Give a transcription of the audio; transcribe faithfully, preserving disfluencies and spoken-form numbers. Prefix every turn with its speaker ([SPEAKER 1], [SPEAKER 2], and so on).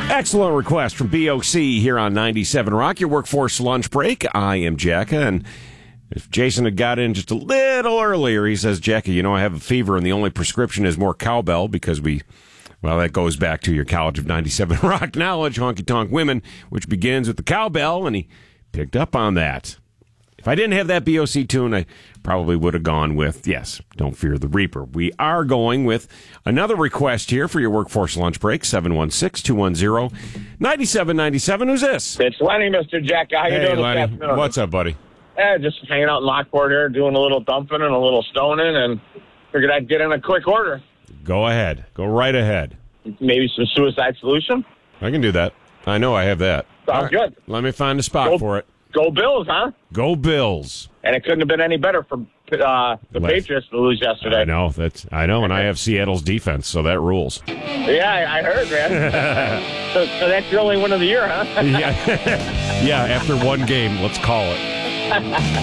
[SPEAKER 1] Excellent request from B O C here on ninety-seven Rock, your workforce lunch break. I am Jacka, and if Jason had got in just a little earlier, he says, Jacka, you know, I have a fever, and the only prescription is more cowbell because we, well, that goes back to your College of ninety-seven Rock knowledge, Honky Tonk Women, which begins with the cowbell, and he picked up on that. If I didn't have that B O C tune, I probably would have gone with, yes, Don't Fear the Reaper. We are going with another request here for your workforce lunch break, seven one six, two one zero, nine seven nine seven. Who's this?
[SPEAKER 2] It's Lenny, Mister Jack. How you
[SPEAKER 1] hey,
[SPEAKER 2] doing
[SPEAKER 1] Lenny.
[SPEAKER 2] this afternoon?
[SPEAKER 1] What's up, buddy?
[SPEAKER 2] Eh, just hanging out in Lockport here, doing a little dumping and a little stoning, and figured I'd get in a quick order.
[SPEAKER 1] Go ahead. Go right ahead.
[SPEAKER 2] Maybe some Suicide Solution?
[SPEAKER 1] I can do that. I know I have that.
[SPEAKER 2] Sounds
[SPEAKER 1] right.
[SPEAKER 2] good.
[SPEAKER 1] Let me find a spot
[SPEAKER 2] Go-
[SPEAKER 1] for it.
[SPEAKER 2] Go Bills, huh?
[SPEAKER 1] Go Bills.
[SPEAKER 2] And it couldn't have been any better for uh, the
[SPEAKER 1] Left.
[SPEAKER 2] Patriots to lose yesterday.
[SPEAKER 1] I know. That's I know, and I have Seattle's defense, so that rules.
[SPEAKER 2] Yeah, I I heard, man. so, so that's your only win of the year, huh?
[SPEAKER 1] yeah. yeah, after one game, let's call it.